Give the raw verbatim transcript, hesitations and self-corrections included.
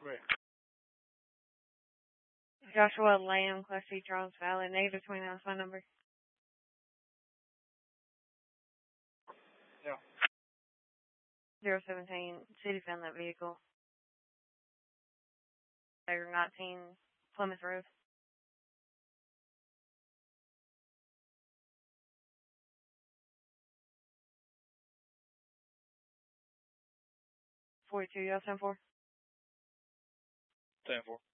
Right. Joshua Lamb, Class C, Charles Valley, negative twenty-nine, phone number. Yeah. zero seventeen, City found that vehicle. They're nineteen, Plymouth Road. forty-two, y'all ten four? ten four.